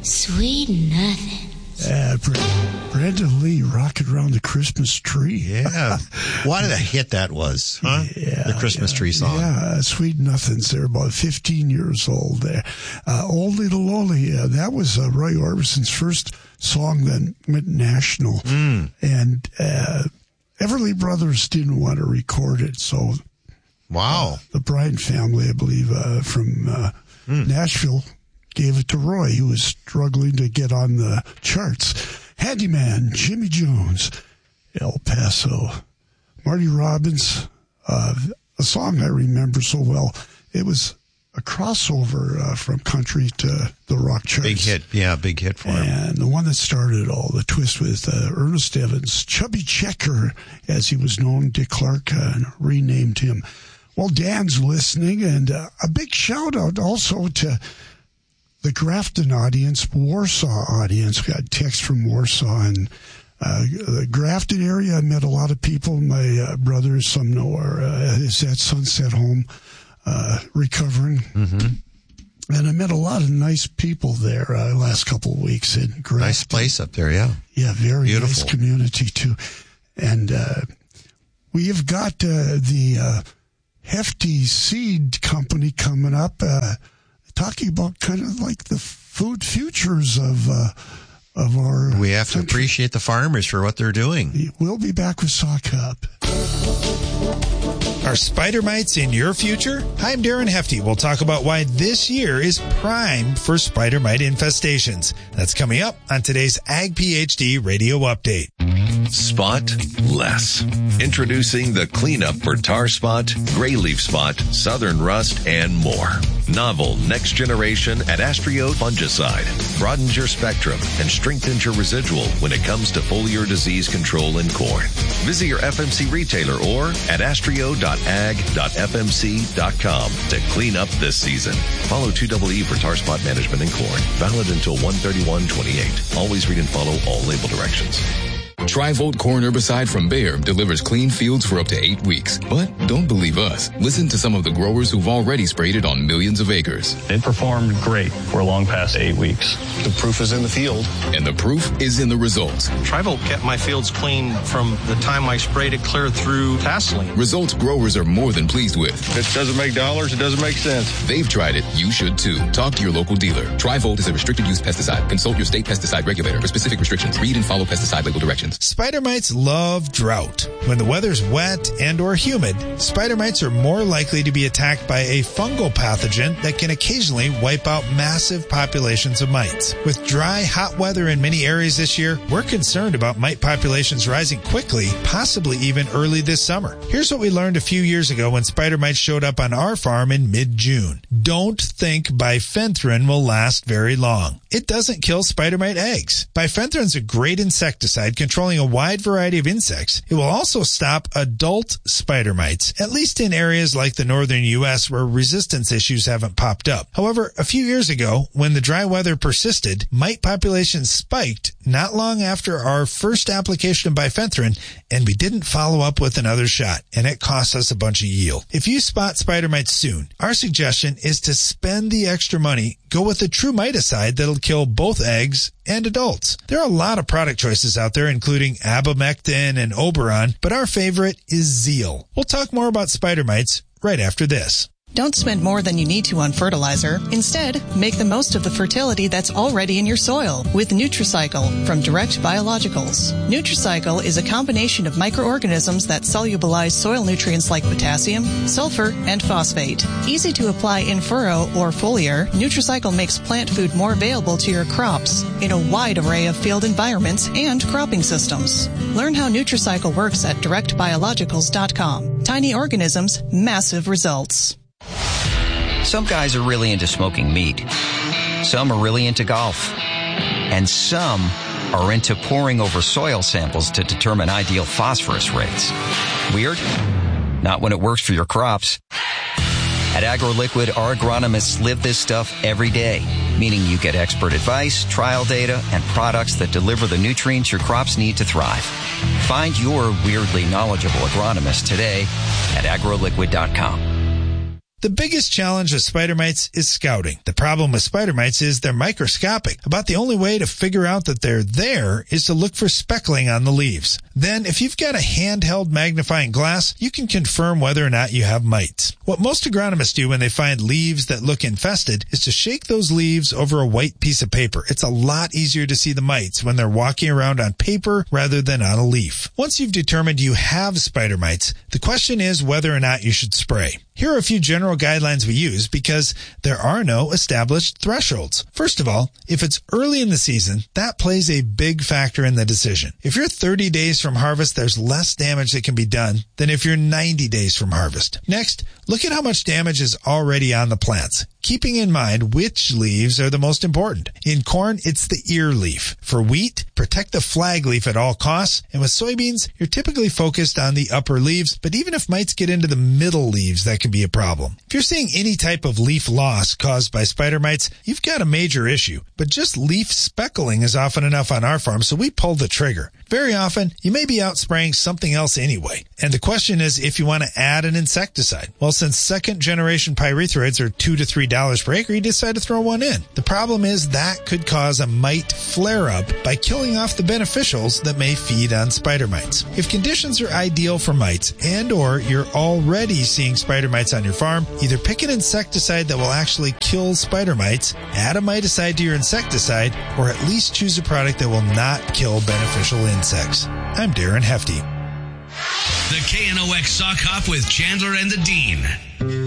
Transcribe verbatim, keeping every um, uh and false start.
Sweet nothing. Uh, Brandon Lee, Rocking Around the Christmas Tree. Yeah. What a hit that was, huh? Yeah, the Christmas yeah, tree song. Yeah, Sweet Nothings. They're about fifteen years old there. Uh, Old Little Lolly, uh, that was uh, Roy Orbison's first song that went national. Mm. And uh, Everly Brothers didn't want to record it, so wow. Uh, the Bryan family, I believe, uh, from uh, mm. Nashville, gave it to Roy, who was struggling to get on the charts. Handyman, Jimmy Jones, El Paso, Marty Robbins, uh, a song I remember so well. It was a crossover uh, from country to the rock charts. Big hit, yeah, big hit for him. And the one that started it all, the twist with uh, Ernest Evans, Chubby Checker, as he was known, Dick Clark uh, renamed him. Well, Dan's listening, and uh, a big shout out also to the Grafton audience, Warsaw audience. We got text from Warsaw and uh, the Grafton area. I met a lot of people. My uh, brother, some know, are uh, is at Sunset Home uh, recovering. Mm-hmm. And I met a lot of nice people there uh, last couple of weeks in Grafton. Nice place up there, yeah. Yeah, very Beautiful. Nice community, too. And uh, we have got uh, the uh, Hefty Seed Company coming up, uh, talking about kind of like the food futures of uh, of our We have country. to appreciate the farmers for what they're doing. We'll be back with Sock Hop. Are spider mites in your future? Hi, I'm Darren Hefty. We'll talk about why this year is prime for spider mite infestations. That's coming up on today's Ag PhD Radio Update. Spot less. Introducing the cleanup for tar spot, gray leaf spot, southern rust, and more. Novel next generation Adastrio fungicide broadens your spectrum and strengthens your residual when it comes to foliar disease control in corn. Visit your F M C retailer or adastrio dot ag dot f m c dot com to clean up this season. Follow two E E for tar spot management in corn. Valid until one thirty-one twenty-eight. Always read and follow all label directions. Tri-Volt corn herbicide from Bayer delivers clean fields for up to eight weeks. But don't believe us. Listen to some of the growers who've already sprayed it on millions of acres. It performed great for long past eight weeks. The proof is in the field. And the proof is in the results. Tri-Volt kept my fields clean from the time I sprayed it clear through tasseling. Results growers are more than pleased with. If it doesn't make dollars, it doesn't make sense. They've tried it. You should too. Talk to your local dealer. Tri-Volt is a restricted use pesticide. Consult your state pesticide regulator for specific restrictions. Read and follow pesticide label directions. Spider mites love drought. When the weather's wet and or humid, spider mites are more likely to be attacked by a fungal pathogen that can occasionally wipe out massive populations of mites. With dry, hot weather in many areas this year, we're concerned about mite populations rising quickly, possibly even early this summer. Here's what we learned a few years ago when spider mites showed up on our farm in mid-June. Don't think bifenthrin will last very long. It doesn't kill spider mite eggs. Bifenthrin's a great insecticide controlling a wide variety of insects. It will also stop adult spider mites, at least in areas like the northern U S where resistance issues haven't popped up. However, a few years ago, when the dry weather persisted, mite populations spiked not long after our first application of bifenthrin, and we didn't follow up with another shot, and it cost us a bunch of yield. If you spot spider mites soon, our suggestion is to spend the extra money, go with a true miticide that'll kill both eggs and adults. There are a lot of product choices out there, including abamectin and Oberon, but our favorite is Zeal. We'll talk more about spider mites right after this. Don't spend more than you need to on fertilizer. Instead, make the most of the fertility that's already in your soil with Nutricycle from Direct Biologicals. Nutricycle is a combination of microorganisms that solubilize soil nutrients like potassium, sulfur, and phosphate. Easy to apply in furrow or foliar, Nutricycle makes plant food more available to your crops in a wide array of field environments and cropping systems. Learn how Nutricycle works at direct biologicals dot com. Tiny organisms, massive results. Some guys are really into smoking meat. Some are really into golf. And some are into poring over soil samples to determine ideal phosphorus rates. Weird? Not when it works for your crops. At AgroLiquid, our agronomists live this stuff every day, meaning you get expert advice, trial data, and products that deliver the nutrients your crops need to thrive. Find your weirdly knowledgeable agronomist today at agro liquid dot com. The biggest challenge with spider mites is scouting. The problem with spider mites is they're microscopic. About the only way to figure out that they're there is to look for speckling on the leaves. Then, if you've got a handheld magnifying glass, you can confirm whether or not you have mites. What most agronomists do when they find leaves that look infested is to shake those leaves over a white piece of paper. It's a lot easier to see the mites when they're walking around on paper rather than on a leaf. Once you've determined you have spider mites, the question is whether or not you should spray. Here are a few general guidelines we use because there are no established thresholds. First of all, if it's early in the season, that plays a big factor in the decision. If you're thirty days from harvest, there's less damage that can be done than if you're ninety days from harvest. Next, look at how much damage is already on the plants, keeping in mind which leaves are the most important. In corn, it's the ear leaf. For wheat, protect the flag leaf at all costs. And with soybeans, you're typically focused on the upper leaves, but even if mites get into the middle leaves, that can be a problem. If you're seeing any type of leaf loss caused by spider mites, you've got a major issue. But just leaf speckling is often enough on our farm, so we pull the trigger. Very often, you may be out spraying something else anyway. And the question is if you want to add an insecticide. Well, since second-generation pyrethroids are two to three dollars per acre, you decide to throw one in. The problem is that could cause a mite flare-up by killing off the beneficials that may feed on spider mites. If conditions are ideal for mites and or you're already seeing spider mites on your farm, either pick an insecticide that will actually kill spider mites, add a miticide to your insecticide, or at least choose a product that will not kill beneficial insects. I'm Darren Hefty. The K N O X Sock Hop with Chandler and the Dean.